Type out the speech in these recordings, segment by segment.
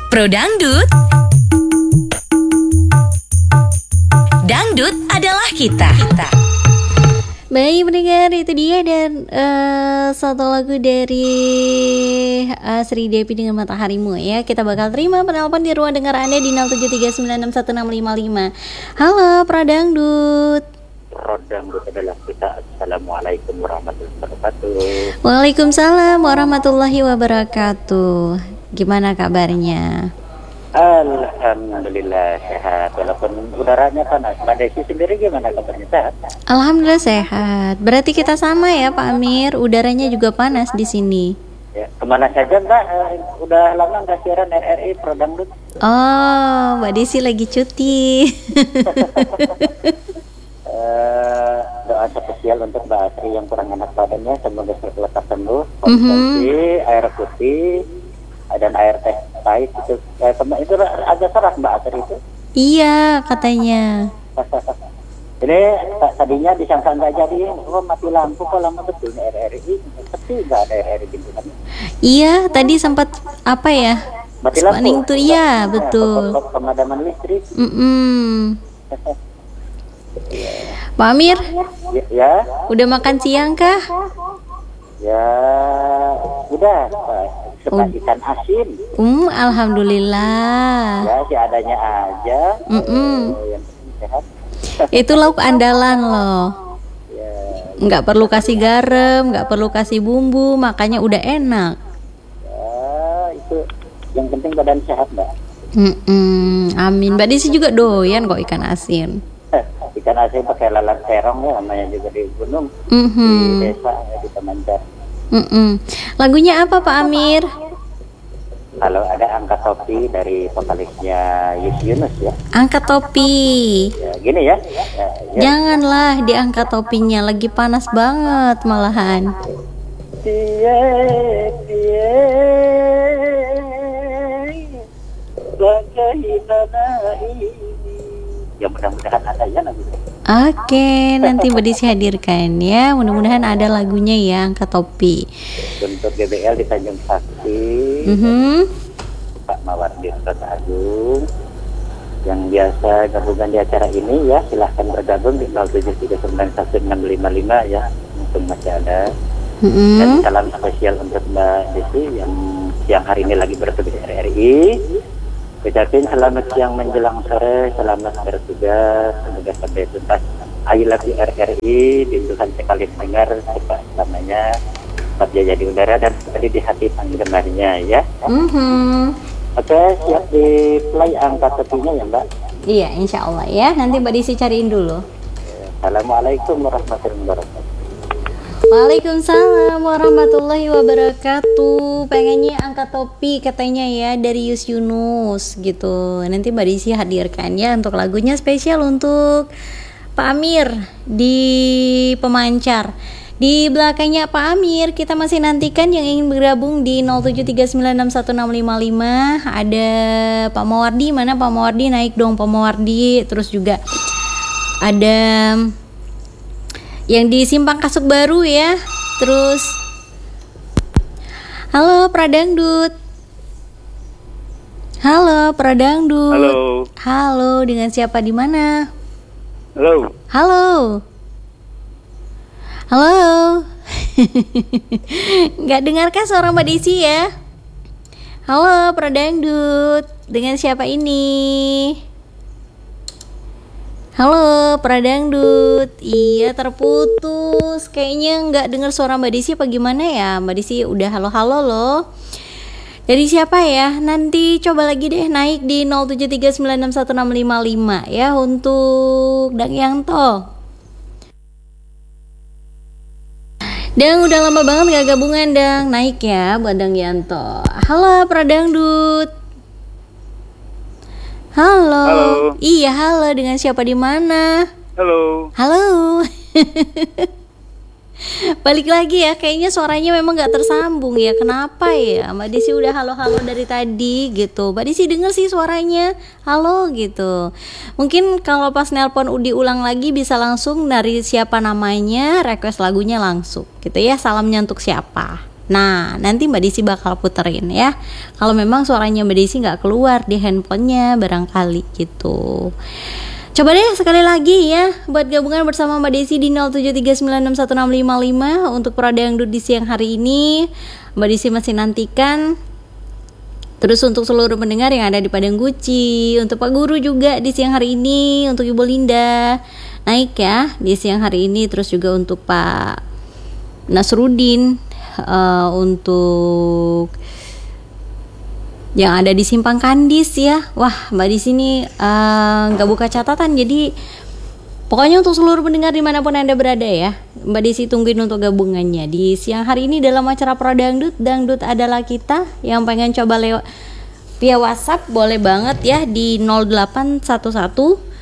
Pro Dangdut. Dangdut adalah kita. Baik pendengar, itu dia dan satu lagu dari Sri Devi dengan Mataharimu ya. Kita bakal terima penelpon di ruang dengar Anda di 0739616555. Halo Pradangdut. Pradangdut adalah kita. Assalamualaikum warahmatullahi wabarakatuh. Waalaikumsalam warahmatullahi wabarakatuh. Gimana kabarnya? Alhamdulillah sehat, walaupun udaranya panas. Mbak Desi sendiri gimana kabarnya, sehat? Alhamdulillah sehat. Berarti kita sama ya Pak Amir, udaranya juga panas di sini. Ya, kemana saja Mbak? Udah lama nggak siaran RRI Pro Dangdut? Oh, Mbak Desi lagi cuti. Doa spesial untuk Mbak Asri yang kurang enak badannya, semoga lekas sembuh. Konsumsi air putih dan air teh pahit itu agak serak Mbak Asri itu. Iya katanya. Ini tadinya disangka nggak jadi, mati lampu kok lama betul RRI, tapi nggak ada RRI Bintungan. Iya tadi sempat apa ya? Mati lampu. Tuh iya betul. Pemadaman listrik. Pak Amir, ya. Udah makan siang kah? Ya, udah. Suka ikan asin. Alhamdulillah. Ya, seadanya aja. Yang penting sehat. Itu lauk andalan loh. Ya. Nggak perlu kasih garam, nggak perlu kasih bumbu, makanya udah enak. Ya, itu yang penting badan sehat, Mbak. Amin. Mbak Desi juga doyan kok ikan asin. Ikan asin pakai lalat terong ya, namanya juga di gunung, di desa, di Pemancar. Lagunya apa Pak Amir? Kalau ada angkat topi dari vokalisnya Yunus ya. Angkat topi. Ya, gini ya. Janganlah diangkat topinya, lagi panas banget malahan. Ya mudah-mudahan ada ya lagu. Oke, nanti Mbak Desi hadirkan ya. Mudah-mudahan ada lagunya ya, angkat topi. Untuk GBL di Tanjung Sakti, Pak Mawardi Kota Agung, yang biasa gabungan di acara ini ya, silahkan bergabung di 07391655 ya, untuk masih ada. Dan salam spesial untuk Mbak Desi yang siang hari ini lagi bertugas di RRI. Ucapin selamat siang menjelang sore, selamat bertugas, semoga sampai tuntas. I love you RRI, di Tuhan sekali dengar, cepat selamanya, tetap jadi udara dan tadi di hati penggemarnya ya. Oke, siap di play angkat topinya ya Mbak? Iya, insya Allah ya, nanti Mbak Desi cariin dulu. Assalamualaikum warahmatullahi wabarakatuh. Waalaikumsalam warahmatullahi wabarakatuh. Pengennya angkat topi katanya ya, dari Yunus gitu. Nanti Mbak Desi hadirkan ya untuk lagunya spesial untuk Pak Amir di Pemancar. Di belakangnya Pak Amir kita masih nantikan yang ingin bergabung di 0739616555. Ada Pak Mawardi, mana Pak Mawardi, naik dong Pak Mawardi. Terus juga ada yang di Simpang Kasuk Baru ya. Terus halo Pradangdut. Halo Pradangdut. Halo, dengan siapa di mana? Halo. Nggak dengarkah suara Mbak Desi ya? Halo Pradangdut, dengan siapa ini? Halo Pradangdut. Iya terputus. Kayaknya nggak dengar suara Mbak Desi apa gimana ya? Mbak Desi udah halo-halo loh. Dari siapa ya? Nanti coba lagi deh naik di 0739616555 ya untuk Dang Yanto. Dang udah lama banget gak gabungan Dang. Naik ya buat Dang Yanto. Halo Pradangdut. Halo. Iya, halo, dengan siapa di mana? Halo. Balik lagi ya, kayaknya suaranya memang gak tersambung ya. Kenapa ya? Mbak Desi udah halo-halo dari tadi gitu. Mbak Desi denger sih suaranya halo gitu. Mungkin kalau pas nelpon diulang lagi bisa langsung dari siapa namanya, request lagunya langsung gitu ya. Salamnya untuk siapa Nah, nanti Mbak Desi bakal puterin ya. Kalau memang suaranya Mbak Desi nggak keluar di handphonenya barangkali gitu. Coba deh sekali lagi ya buat gabungan bersama Mbak Desi di 0739616655 untuk Pro Dangdut di siang hari ini. Mbak Desi masih nantikan. Terus untuk seluruh pendengar yang ada di Padang Guci, untuk Pak Guru juga di siang hari ini, untuk Ibu Linda naik ya di siang hari ini. Terus juga untuk Pak Nasrudin, untuk yang ada di Simpang Kandis ya. Wah, Mbak di sini nggak buka catatan, jadi pokoknya untuk seluruh pendengar dimanapun Anda berada ya, Mbak Desi tungguin untuk gabungannya di siang hari ini dalam acara Pro Dangdut. Dangdut adalah kita. Yang pengen coba lewat via WhatsApp boleh banget ya di 0811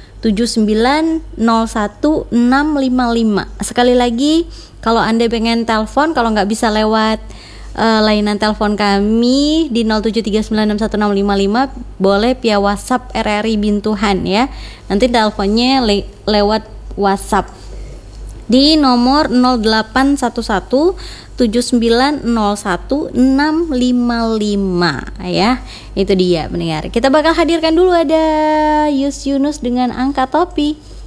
7901 655. Sekali lagi, kalau Anda pengen telepon, kalau nggak bisa lewat layanan telepon kami di 0739616655, boleh via WhatsApp RRI Bintuhan ya. Nanti teleponnya lewat WhatsApp di nomor 0811 7901 655 ya. Itu dia pendengar. Kita bakal hadirkan dulu ada Yus Yunus dengan Angkat Topi.